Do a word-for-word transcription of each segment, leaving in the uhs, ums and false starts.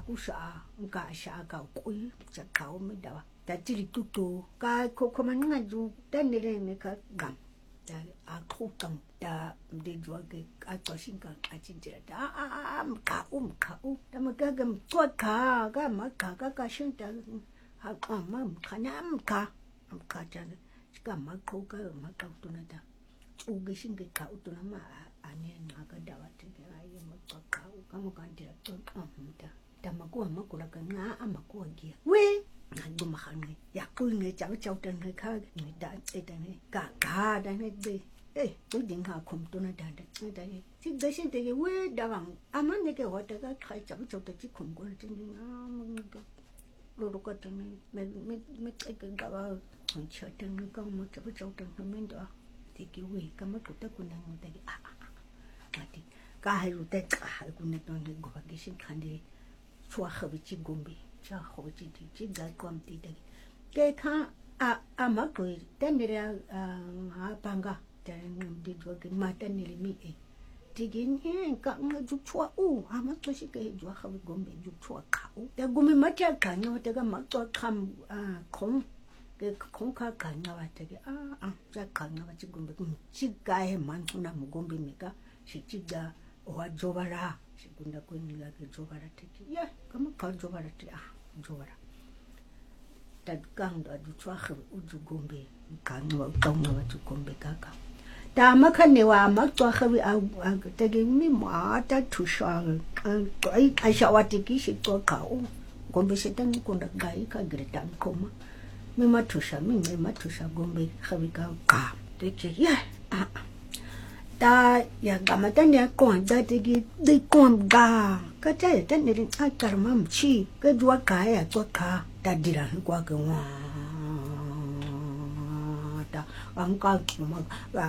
kusha nga shaka kui chakao medawa tatiri tutu ka kokomanga ju tanere ne ka gam da akutang da de joge atoshinga achinjira da a ka um ka u da magagam kwa ka ga maka ka ka shinta ha ma kanam ka am ka jan ka mako ka maka tunada uge shinga ka utuna ma ane naga dawa tege ayi maka ka u kamo kandira to amda da magwa makula ka nga amakwa gia we ngadu mahane ya kuinge chao chao tan ka ni da etane ka ka da ne de eh tu ding ha khom tu na da da da ni ti ga shin te we da bang aman ne ke hota ka khai chao chao ta chi khom ko tin ni a mang ka lo lo ka tan me me me ka ga ba khon cha tan ka mo chao chao tan me da ti ki we ka ma ku ta ku na mo ta ki a a ti ka ha ru te ka ha ku ne ton go ba ki shin khan de chua khabi chi gombe cha ho chi ti chi ga kom ti de ke kha a a ma ko ten de a banga ten de jo ke ma ten ni mi e ti gin he ka nga ju chua u a ma to shi ke jo khabi gombe ju chua ka u da gombe ma cha ka no te ga ma to kham a khong ke khong kha ka nga wa te ke a a cha ka nga wa chi gombe chi ga he man na mu gombe me ka shi chi ga o a jo bara Segunda kuinga ke jobara teki ya kama ka jobara te ah jobara tad kang da du chwa khu uju gombe ka no tong no tu gombe kaka ta ma khane wa ma chwa khu a teki mi ma ta tu sha ai ai sha wa teki shi to ka u gombe se tan ko da gai ka greta koma mi ma tu sha mi mi ma tu sha gombe khu ka ka teki ya ah ta ya gama ta ne kon da ti gi di kon ga ka ta ta ne rin a karma mchi ka jwa ka ya to ka ta dira kwa ka wa ta am ka ma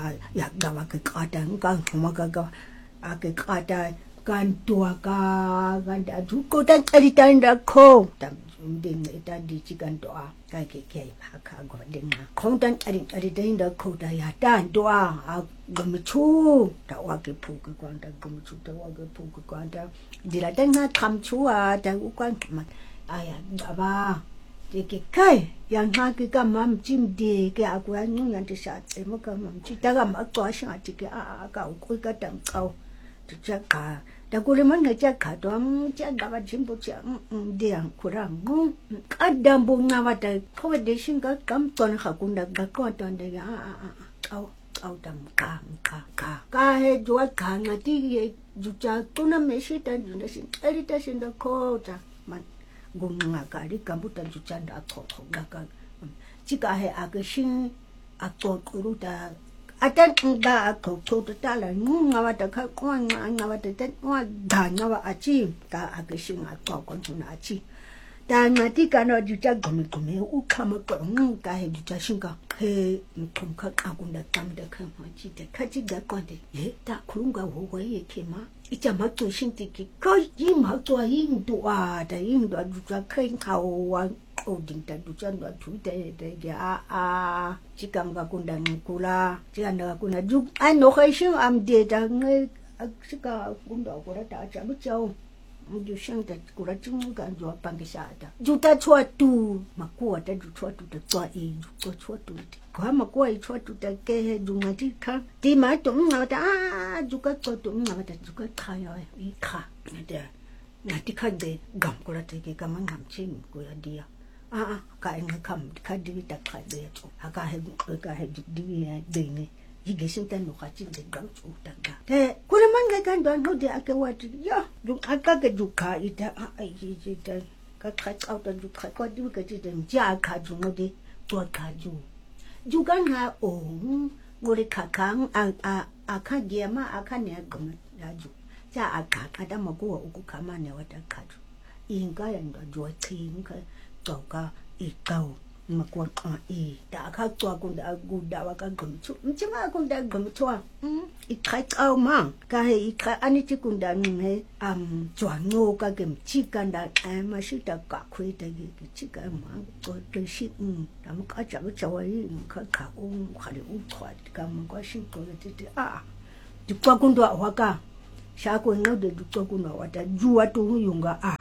ya gama ka ka ta ka ma ka ka a ka ka ta kan tua ka kan da ju ko ta ri ta nda ko ta din ta di chi kan to a ka ke ke ha ka go din na khong tan ri ri ta nda ko ta ya ta to a gumi chu ta wa ke pu ke kwan ta gumi chu ta wa ke pu ke kwan ta di la ta na tham chu a ta u kwan ma aya da ba de ke kai yang ha ke ka mam chim de ke a kwa nu yan ti sha te mo ka mam chi ta ga ma to sha ti ke a ka u ku ka tam kau tu cha ka da ku le man ne cha ka to am cha ga ba chim bu cha de yang ku ra mu ka dam bu na wa ta ko de shin ka kam ton ha ku da ga ko ton de a a a au au dam ka ka ka ka he jo ka nga ti ye ju cha tu na me shi ta ju na shin eri ta shin da ko ta man gu nga ka ri ka bu ta ju cha da ko ko ga ka chi ka he a ke shin a ko ku ru ta a ta nga a ko ko ta la nu nga wa ta ka ko nga nga wa ta ta wa da nga wa a chi ka a ke shin a ko ko tu na chi ta nga ti ka no ju cha gumi gumi u ka ma ko ng ka he ju cha shin ka he tum ka ka kun da tam da ka ma chi da ka chi ga ko de ye ta ku nga wo wo ye ke ma i cha ma tu shin ti ki ko yi ma to yin du a da yin du ju cha kai ka wa o ding ta du cha do tu de de ga a chi ka nga kun da ku la chi ka na ku na ju ai no khai shin am de da ngai chi ka kun da ko da ta cha bu chao ju shang da ku ra chung ga jo pang ke sha da ju ta chua tu ma ko da ju chua tu da chua e ju ko chua tu ko ma ko ai chua tu da ke ju ma ti kha ti ma tu ma da ju ka ko tu ma da ju ka kha yo i kha da na ti kha de gam ko ra te ke ka ma ngam chin ko ya dia a a ka en kham kha di ta kha de to ha ka he ka he di de ne yi ge shin tan no kha chin de gam chu ta ga te ko le man ga kan don no de ake wa ti ya ju aka ke ju kha i ta a ai ji ji ta ka kha chao ta ju kha ko di ka ji de ja kha ju no de to kha ju ju kan ha o ngo le kha khang a a a kha ge ma a kha ne ga ma ya ju ja a kha ka da ma ko u ku kha ma ne wa ta kha ju in ga yan da jo ti ka to ka i ka ma ko a i da kha to ku da gu da wa ka gum chu chi ma ku da gum chu i kha ka ma ka he i kha ani chi ku da ni he am chwa no ka gem chi kan da a ma shi da ka khoi da gi chi ka ma ko de shi da ma ka cha cha wa yi ka ka u kha le u khwa ka ma ko shi ko de de a di kwa ku ndo wa ka sha ko no de du ko ku no wa da ju wa tu yu nga a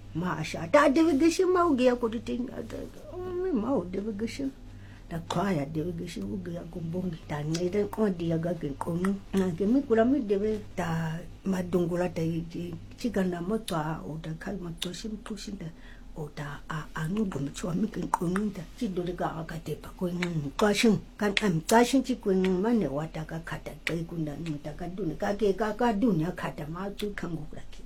Masha, that delegation Maugia could think only Mau delegation. The choir delegation will be a gumbong, that made an idea gagging come. And give me Grammy David, the Madungula, the chicken Namaka, or the Kalmatosim pushing the or the Anugum to a making community. She do the Gagatepa going on. Caution, can I'm caution chicken money, what I got cut at Pegunda, Takaduna, Kake, Kakadunia, Katama, to Kanguraki.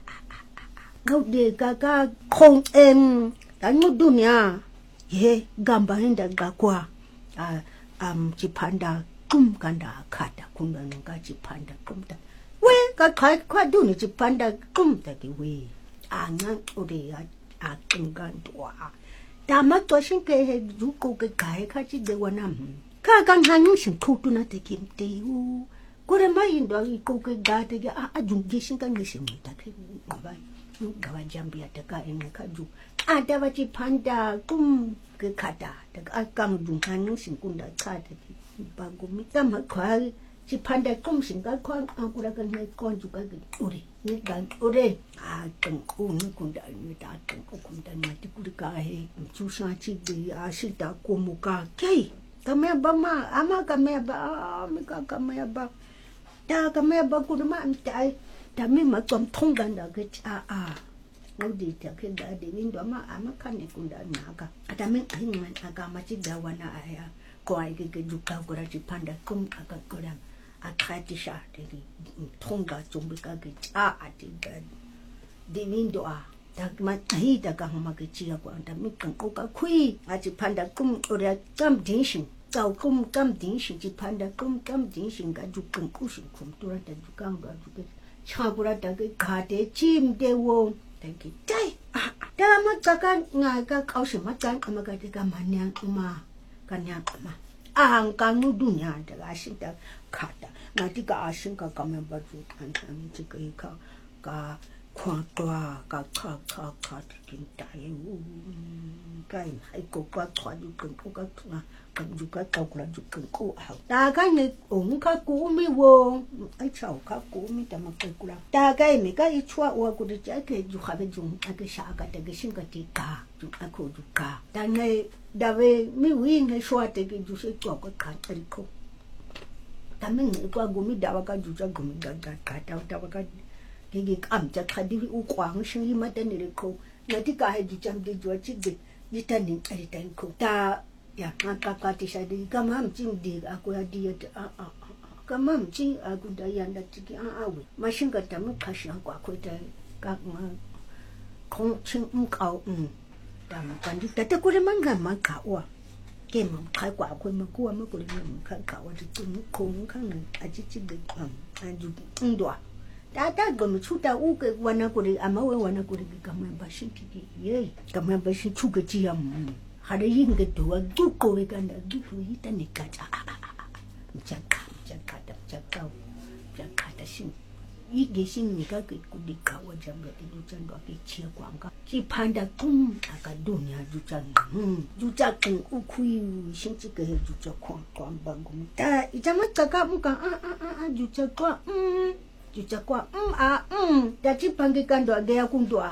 Gau de gaga kong em dan mu dunia ye gamba hinda gakwa a am chipanda kum kanda kata kunda nga chipanda kumta we ka kai kwa duni chipanda kumta ki we anga ode a kungandwa dama to shin ke he du ko ke kai ka chi de wana ka kan hanyu shin kutu na te kim te u kore mai ndo ko ke ga te a a jungi shin kan shin ta ke ba Gawajambia taka ene kaju ada wachi panda kum ke kata taka akam dungkanu singkunda kata bagu mita makwari chi panda kum singa kwa akura kan mai konju ka ure ni gan ure a tengku ni kunda ni ta tengku kunda ni ti kulika he chusa chi de ashita komuka kai kame ba ma ama kame ba mi ka kame ba ta kame ba kuduma mtai Dami macam tonggan dah ke ah ah, ngudi tak ke dah di window ama ama kan ni kunda naga. Ada men hingan agak macam dawana ayah. Kau ayah ke juga kau rajin panda kum agak kurang akhati sah dari tongga cumbi ke ah ati dah di window ah. Tak macam hi tak kau makan cia kau anda mikang kau kau kui rajin panda kum orang kam dingsing. Kau kum kam dingsing rajin panda kum kam dingsing kau juga kusing kum turun dan juga kau juga. Chagura dagi kade chim dewo dagi dai ah dama kakan ngaga kausi makan amaga diga manyang uma kanyang ama ahang kanu dunia daga asinta kata ngati ka asinka kamen baju kan kan jika ka ka kwa kwa ka ka ka ka kin dai u kai hai ko kwa kwa du kan ko ka tuna kan juga kau kula juga ko ah daga ni ong ka ku mi wo ai chao ka ku mi ta ma ka kula daga mi ka i chwa wa ku de ja ke ju kha be ju a ke sha ka de ke shin ka ti ka ju a ko ju ka da ngai da we mi wi ngai shwa te ke ju se ko ko ka ri ko ta men ko gu mi da wa ka ju ja gu mi ga ga ka ta ta wa ka ke ke am ja kha di u kwang shin yi ma ta ni re ko na ti ka he ju jam de ju chi de ni ta ni ka ri ta ko ta ya ngaka ti sa di kamam ching di aku ya dia a a kamam ching aku da yan da ti a a we ma shin ka ta mu ka shi aku aku ta ka ma kong ching un kau un da ma kan di ta ta ku re man ga ma ka wa ke ma ka kwa ku ma ku ma ku re ma ka ka wa ti mu ko mu kan a ji ji de am an ju un do ta ta go mu chu ta u ke wa na ku re ama we wa na ku re ka ma ba shin ki ye ka ma ba shin chu ga ji am Ada yang kedua, duko wekan dah duko kita ni kaca, jaga, jaga, jaga, jaga dah sini. Igi sini kita kudi kawa jambat itu jangan doa kecil kuangka. Si panda kum agak dunia jujan, jujan kum ukui sini ke jujan kuang kuang bangun. Dah, ijamat kakak muka ah ah ah jujan kuang, jujan kuang ah um. Dah si panggilan doa dia kum doa.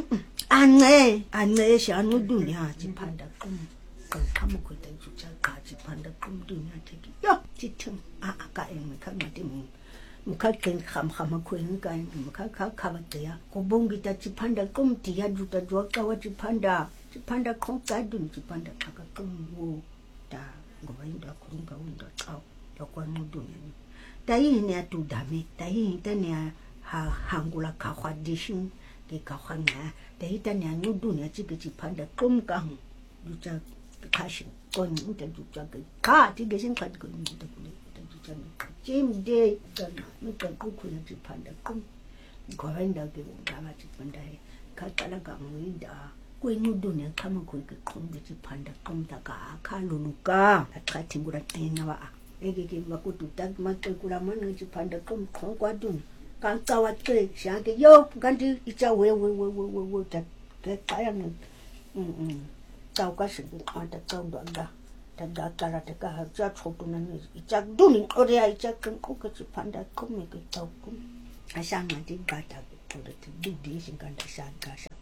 Aneh, aneh siapa dunia cipanda kum, kamu kita juga kaji cipanda kum dunia tegi. Yo, cicing, ah, kak yang mereka mati mu, mereka kan ham ham aku yang kan, mereka kau kawat dia. Kubung kita cipanda kum dia juta jual kawat cipanda, cipanda kum kadun cipanda kakak kum wo, dah, gua ini dah kurung kau dah kau, dah kau nu dunia ni. Dah ini atu dami, dah ini dah ni ha hanggula kawat dising. Ke kawan na, dah itu ni anu dunia cik cik pada kum kang, juta kasih, kon itu juta ke, kah tiga sen kat kon itu kulit, itu juta ni, cim deh, kan, mereka kuku yang cik pada kum, kawan dah ke, dah cik pada, kata lah kamu ida, kau ini dunia kamu kau ke kum cik pada kum tak kah, kalau luka, tak tinggal tengah wah, egi egi aku tu tak macam kurang mana cik pada kum, kau kau dunia. Kan kawat ke, siapa ke, yo, ganti ica we we we we we we, tak tak kaya ni, hmm hmm, kau kasih ada kau doa dah, tak dah cara tak kah, jauh छोटू नन्हे इचाक दुनी और या इचाक कंकु कच्ची पंडा कुम में के ताऊ कुम, asal nanti baca, kalau tu di di singkanda sang kasar.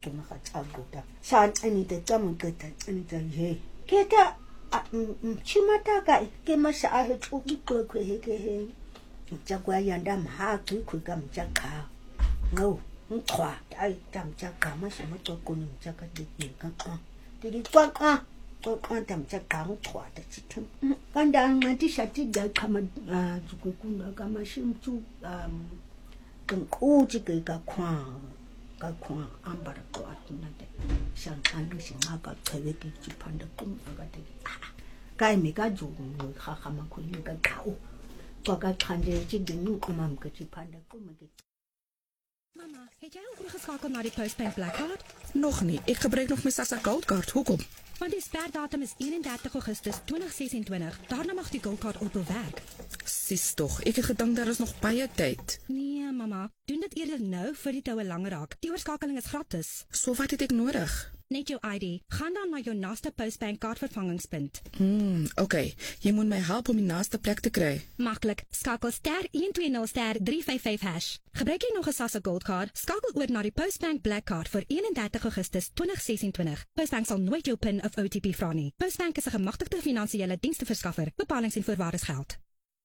tuna ka tsaguta san ani te tsamu keta ani te ye keta chimata ka ke masa a he tsuki ko ko he ke he tsagwa yanda mha ku ku ka mjaka no nkwa ai tam tsaka masa mo to ko ni mjaka de ka ka de kwa ka to ka tam tsaka nkwa de chitu kanda ngati shati ga kama zukukunda kama shimtu um kunkuji ke ka kwa ka kwa ambara ko atuna de shan anu shinga ka tsewe ki chipanda kum ka de kai me ka ju ngo kha kha ma ko ni ka khao to ka khande ji de nu ko mam ka chipanda kum ke Mama, het jy al oorgeskakel na die Postbank Blackcard? Nog nie. Ek gebruik nog my SASSA Goldcard. Hoekom? Want die sperdatum is eenendertig Augustus twintig sesentwintig. Daarna mag die Goldcard ophou werk. Sis tog, ek het gedink daar is nog baie tyd. Nee, mama, doen dit eerder nou voor die toue langer raak. Die oorskakeling is gratis. So wat het ek nodig? Net jou I D. Gaan dan na jou naaste Postbank kaartvervangingspunt. Hmm, okay. Jy moet my help om die naaste plek te kry. Maklik. Skakel ster een twee nul ster drie vyf vyf hash. Gebruik jy nog 'n SASSA Goldcard? Skakel oor na die Postbank Blackcard vir eenendertig Augustus twintig sesentwintig. Postbank sal nooit jou PIN of O T P vra nie. Postbank is 'n gemagtigde finansiële diensverskaffer. Bepalings en voorwaardes geld.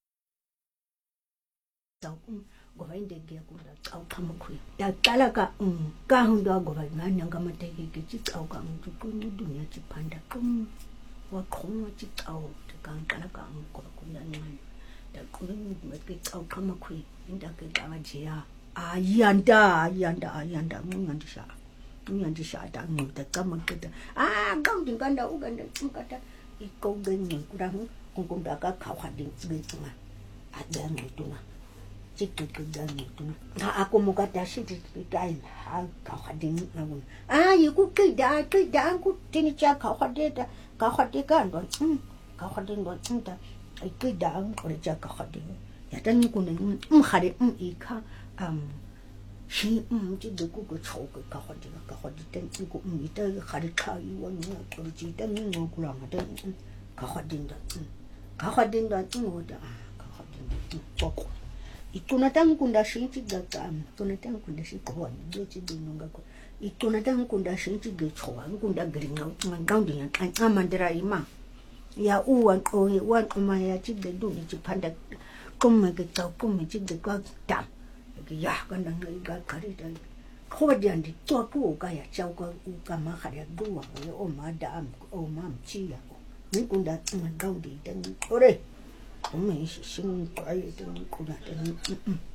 Govende ge kunda tsau kama khui da talaka um ka hunda govena nyanga mateke ke chi tsau ka mtu kuni dunia chi panda kum wa khonwa chi tsau te ka talaka um ko kunda nyanga da kuni ke tsau kama khui inda ke ka jia ayanda ayanda ayanda mungandisha mungandisha da ngota kama keda ah kauding kanda uganda ngata iko genye kurang kungunda ka khawhading tsitsunga ada ngituna Chikikudani tuna. Aku muka dasi di kain hal kau hading namun. Ah, iku kida kida aku tini cak kau hadida kau hadikan don. Hmm, kau hading don cinta. Kida aku kerja kau hading. Ya dan iku ni um hari um ika um si um jadi aku ke cok kau hading kau hading dan iku um itu hari kau wan kerja dan iku kurang ada kau hading don. Kau hading don iku dah kau hading pokok. Itunataka kunda shinchi gakam tunataka kunda shikwa ngechi dinunga ko itunataka kunda shinchi gechwa kunda gringa ngaundi ya amandira ima ya uwa oye wan uma ya chide du ni chipanda kuma ke tau kuma chide ka tam ya kanda ngai ga kari da ko diandi to ku ga ya chau ka u ka ma khare duwa ya o ma da am o ma mchi ya ni kunda ngaundi dan ore Ome sing kwai tu kuna tu.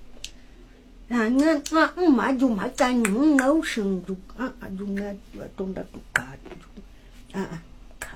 Na nga nga ma ju ma tan ngau sing tu a ju na tong da tu ka. A ka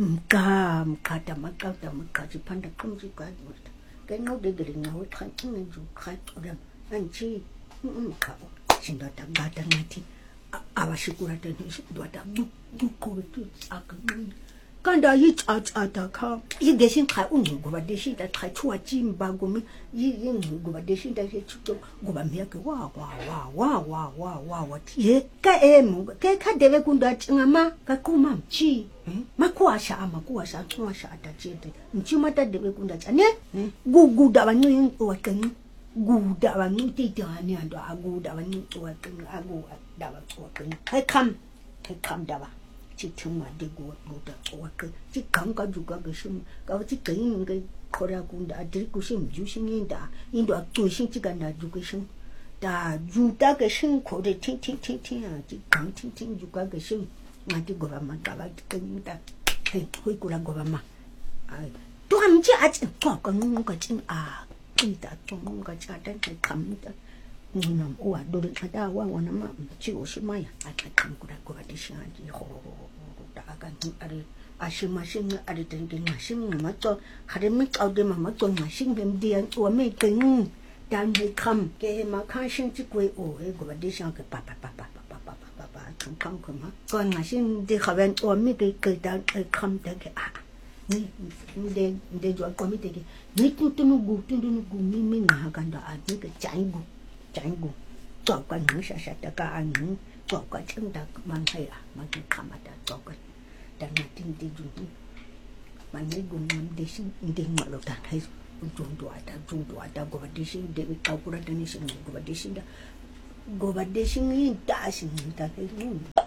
ka ka ta ma ka ta ma ka ji pan da kum ji ka ji. Cái ngau de de ngau khan ng ju ka tu da an chi ka. Sing da ta ga ta ngati. A wa shikura ta ni shi do da bu bu ko tu a ka. Kanda yi cha cha ta ka yi de shin kai un go ba de shin da kai chua jin ba go mi yi yin go ba de shin da shi chu go ba mi ke wa wa wa wa wa wa wa wa ye ka e mu ke ka de ve kun da chinga ma ka ku ma chi ma ku a sha ma ku a sha ku a sha ta chi de chi ma ta de ve kun da cha ne gu gu da ba ni wa ken gu da ba ni ti ta ni ando a gu da ba ni wa ken a gu da ba wa ken kai kam kai kam da ba Chituma de go da waka chi kanga juga gashim ka chi kain ngai khora kunda adri kushim jushin inda indo akto shin chi ganda jugashim da juta gashim khore tin tin tin tin chi kang tin tin juga gashim ngati go ma ka ba kin da hey hoi kula go ma ai to am chi a chi to ka ngu ka chin a kin da to ngu ka cha dan kai kam da Nam uwa dole ada wa wana ma chi o shi maya aka kan kuda ko da shi ji ho da aka ni ari a shi ma shi ni ari den den ma shi ma to hare mi kau de ma ma to ma shi bem dian o me ken dan he kam ke ma kan shin chi kwe o e ko da shi ka pa pa pa pa pa pa pa pa pa kan kan ko ma ko ma shi de khawen o me ke ke da kam da ke a ni de de jo ko mi de ke ni tu tu nu gu tu nu gu mi mi na kan da a ni ke chai gu Chánh gu, cho con những sa sa ta ka anh những cho con chúng ta mang hay à mang cái khăm à ta cho con, ta nghe tin tin dùng mang cái gu mang đi sinh đi mà lo ta hay dùng đùa ta dùng đùa ta go đi sinh để bị cau cura ta ni sinh go đi sinh da go đi sinh ta sinh ta cái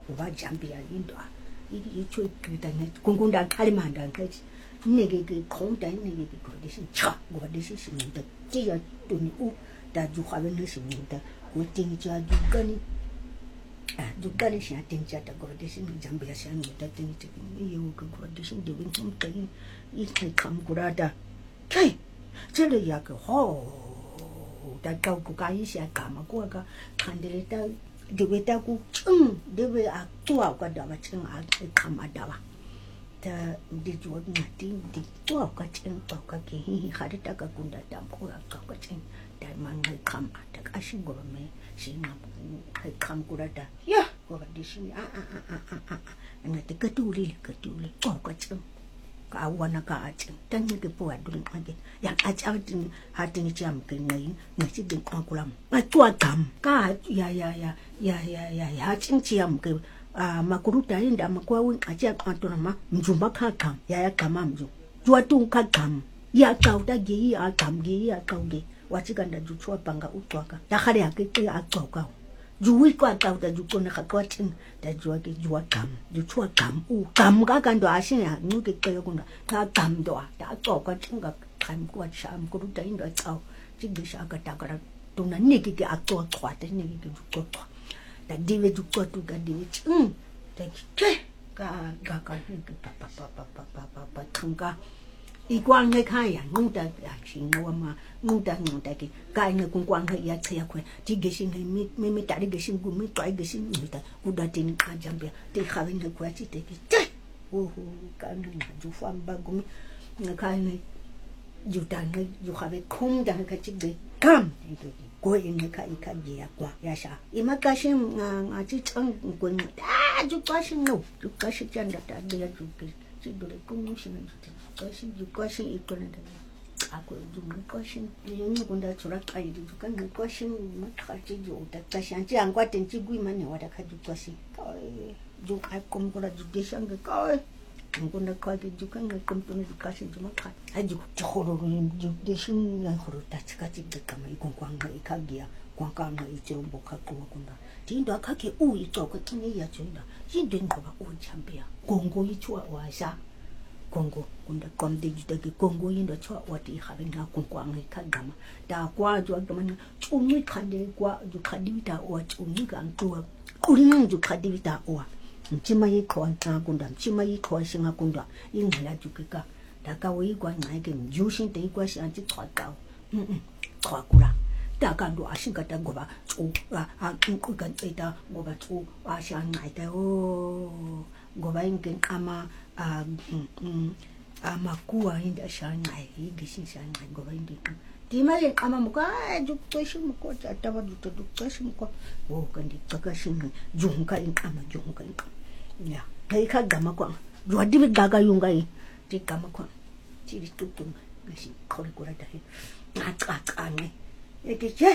uba jambia into icho kita ne kungunda kalimanda ngathi neke ke khonta neke ke condition cha go decision da tia to ni u da ju khabe ne sinda ko ting cha ju kani ah ju kani sha ting cha da go decision jambia sha ni da ting ti ni yo ko condition de win tum kai i kai kam kurada kai 这里呀个好，但照顾家一些干嘛过个，看的嘞，但这位大姑称，这位啊做个的吧，称啊看嘛的吧，他的做那的的做个称做个给，还是大个公的当过个做个称，但man还看嘛，但个是我们是嘛，还看过来的呀，我的是啊啊啊啊啊啊，那这个独立个独立做个称。 awana ka ating tangi ke po adun age yang ating hating jam ke ngai ngai din kwakulam ma tua gam ka ya ya ya ya ya ya ya ching chiam ke a makuruta inda makwa win aja atona ma mjumba ka gam ya ya kama mju jua tung ka gam ya kauda ge ya gam ge ya kauge wachikanda juchwa panga utwaka ya khare akete atsoka juwi kwa kauda jukona khakwatin da jua ke jua gam juchwa gam u gam ga kando ashin ya nuke ke kuna ka gam do da tsoka chinga kam kwa sham kuruta inda tsao jigde shaka takara tuna niki ke atso twate niki ke jukwa da diwe jukwa tu ga diwe chung da ke ka ga ka niki pa pa pa pa pa pa pa pa tanga i quang ngai khai ya ngu da ya chin no ma ngu da ngu da ke kai ngai kung quang khai ya chya khwe ti ge shin mi mi mi ta ge shin gu mi twai ge shin mi ta u da tin ka jam bia ti kha ngai kwa chi te ki te o ho ka ngai na ju fam ba gu mi ngai khai ngai ju ta ngai ju kha be khong da ka chi ge kam ko in ngai ka i ka ge ya kwa ya sha i ma ka shin nga chi chang gu ni da ju ka shin no ju ka shin chan da da ge ju ke chi do le kung shin ngai question you question equal and aku jumlah question yang ni pun dah curang kaya tu kan question macam tu je udah question je angkat tenci gui mana ada kaju question kau jum aku pun dah juga sang kau aku dah kau tu juga kan aku pun dah question cuma kau aju jauh juga sih yang horor tak cakap cakap kami ikut kuang ikan dia kuang kuang itu buka kuang kuang tindak kaki u itu aku tanya ya cunda ini kau u campur Kongo itu awasa Kongo kunda komde juta ke Kongo yindo chwa wati khabe na kunkwa ngi kagama da kwa jo agama chumi khande kwa ju khadita o chumi kan tuwa kurin ju khadita o mchima yi ko anta kunda mchima yi ko singa kunda ingala ju ka da ka wi kwa ngai ke mjushin te kwa shi anti chwa ka mm chwa kula da ka ndo ashin ka ta goba chu a a ku kan eta goba chu a sha ngai ta o goba inken ama um um amakua inda shangai igishi shangai goba indi timale kama muka juktoshi muko tatawa juktoshi muko wo kandi takashi junka inkama junka inkama ya kai ka gama kwa jwadi gaga yunga i ti gama kwa ti tutum gashi kore kore dai aka aka eke je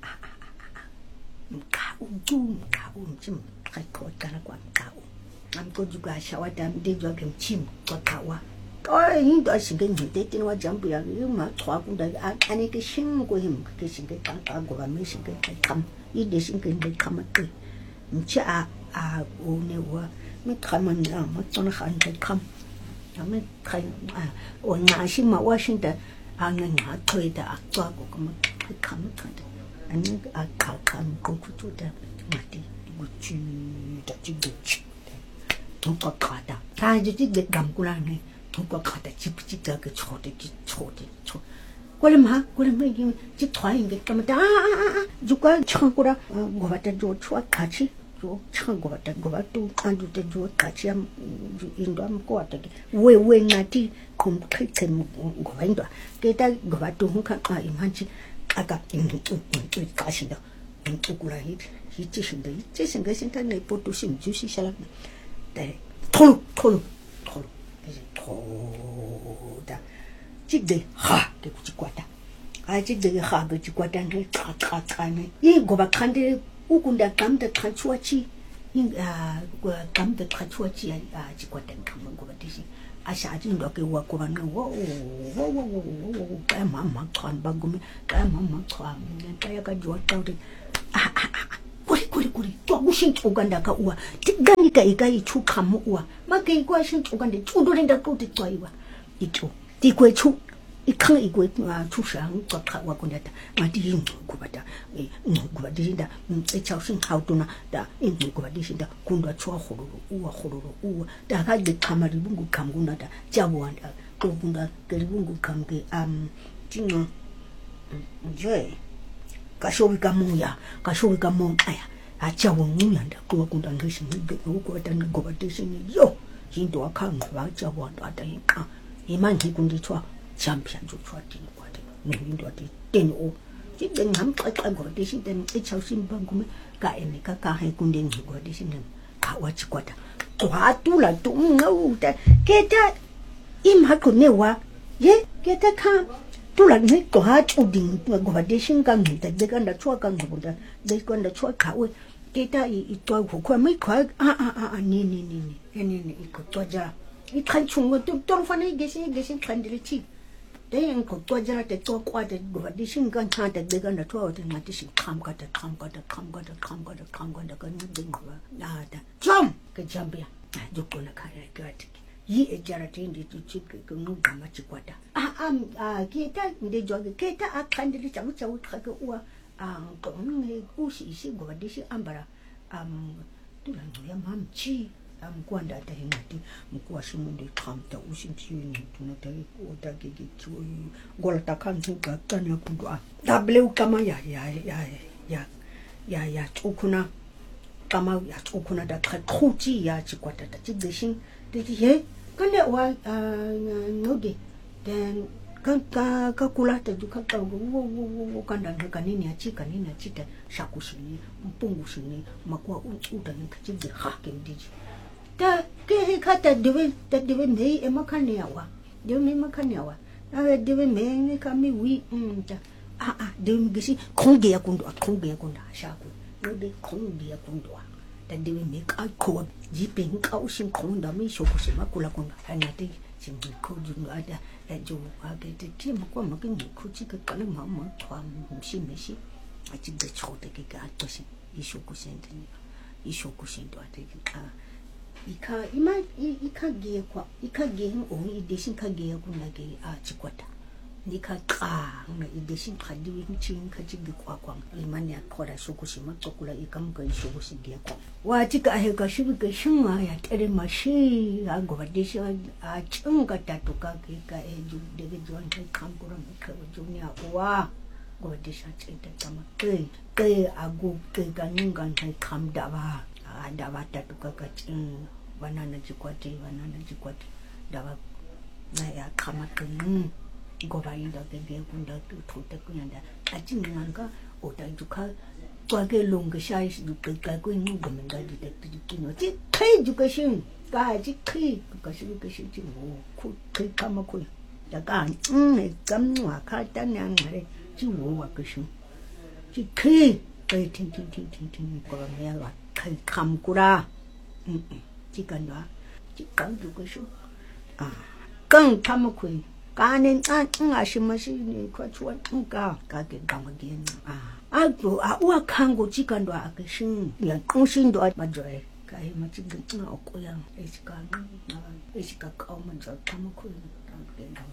mka uju mka unjim kai ko kana kwa mka amko juga shawada mdejo ke mchim kwa kawa oh hindo ashinge ndete wa jambu ya ma twa kunda ani ke shingo him ke shinge ka ka go ba me shinge kam i de shinge de kam ke mcha a one wa me kam na ma tsona khan de kam ame kai a o na shi ma wa shin da an na thoi da twa go kam kam ka ani a ka kam ko ku tu da ma ti gu chu da ji gu chu 통과 가다 다 이제 이게 감고라네 통과 가다 집집다 그 초대기 초대 초 그러면 그러면 이게 집 토인 게 그러면 다 주가 청고라 고바다 줘 초아 같이 줘 청고바다 고바도 안도 줘 같이 함 인도 함 고바다 왜왜 나티 kum kai kai 고바인도 게다 고바도 hunka 아 임한지 아까 인도 가신다 인도구라 이 이치신다 이치신 것은 다 내포도 심 주시 살아 네, 토르, 토르, 토르, 이제 토다. 찍대 하, 되고 찍고다. 아, 찍대 하, 그 찍고다는 차차차네. 이 고박한데 우군다 감다 탄추아치. 이 아, 그 감다 탄추아치 아, 찍고다는 감은 고바듯이. 아샤진도 그 와고바는 워워워워워 까마마 간 방금에 까마마 간 내가 좋았다고 아, 아, 아, 꼬리 꼬리 kuri to ku shin tsuganda ka uwa tigani ka iga ichu khamu uwa ma ke kwa shin tsuganda tsudo lenda ko ti tswaiwa itu ti kwe chu ikhan ikwe chu shang to kha wa kundata ngati yin ku bata e ku bata dinda e chao shin hao tuna da in ku bata dinda kundwa chwa khororo uwa khororo uwa da ka de khamari bungu khamguna da jawanda ko kunda ke bungu khamge am tingo je kashowi kamuya kashowi kamonkaya achawo nyanda kuwa kunda ngishi ngige uko atanga gobatishini yo hinto akhanga bachawo atayika imanje kundithwa champion jothwa tini kwate ngindo ati teni o sibe ngamxaxa ngobatishini teni echawusimba ngume ka enika ka he kunde ngobatishini awachi kwata twatula tumngauta keta imhaqo newa ye keta kha tula ni ko ha chuding go de shin kan ta de kan da chua kan go da de kan da chua ka we ke ta i to ko ko mai ko a a a ni ni ni ni ni ni ko to ja i kan chung go to to fa ni ge shin ge shin kan de chi de en ko to ja te to kwa de go de shin kan ta de de kan da chua de ma de shin kham ka da kham ka da kham ka da kham ka da kham ka da kan de go na da jam ke jambia jo ko na ka ya ga ti yi ejara tindi tuchi kunuga machikwata ah am ah kita nde joge kita akandili chamu chamu khake uwa ah ko nge ushi isi go badishi ambara am tulango ya mamchi am kwanda ta hingati mkuwa shimunde khamta ushi ntini tunata uta gege tuwa gola takanzu ka kanya kundwa w kama ya ya ya ya ya ya tukuna kama ya tukuna da khuchi ya chikwata ta chigeshin he kande wa ngode then kan ka ka kula ta duka ka wo wo wo kanda ka nini achika nini achita shakushini mpungu shini makwa uta nkachize hake ndiji ta ke kata dewe ta dewe me e makane yawa dewe me makane yawa na dewe me ne kami wi mta ah ah dewe mgishi konge ya kundu konge ya kundu shaku ngode konge ya kundu ta dewe me ka ko jipe nkau shin konda mi shoko shima kula konda anati simbi ko junga ada ejo age te tim ko makin ko chika kala mama twa mshi meshi achi de chote ke ga toshi ishoko sente ni ishoko sente ate ka ika ima ika ge kwa ika ge o ideshin ka ge kuna ge a chikwata nika ka na ideshin khadi winchin ka chigi kwa kwa imani akora shoko shima tokula ikamka ishoko shige kwa wati ka he ka shibi ka shima ya tere mashi ago badesha a chunga tatuka ke ka eju dege jon kai kampura mika junia wa go badesha chita kama ke ke ago ke ganunga kai kamda ba ada wata tuka ka chin banana chikwati banana chikwati dawa na ya kama ke goba inda ke kunda tuta kunyanda achinanga otajuka kwake longa shai duka ka ko nuga menga detect kino ti kai education ka ji kai ka shi ka shi ti wo ku kai kama ko da ka mm kamwa ka tanya ngare ji wo wa ka shi ji kai kai tin tin tin tin tin ko me wa kai kam kura mm ji kanwa ji kan du ka shi ah kan kama ko kanen an a shi mashi ne kwa chuwa ka ka ke kama gen ah agro a uwa kango chikando akishin ya kunshindo majoe kai machiga okoya esika na esika kauma jo kama ko